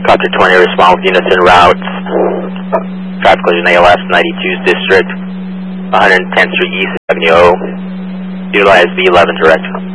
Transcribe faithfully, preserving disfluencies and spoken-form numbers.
Helicopter twenty, respond with units en route. Traffic collision A L S ninety-two's district, one hundred tenth Street East Avenue O. Utilize V eleven direct.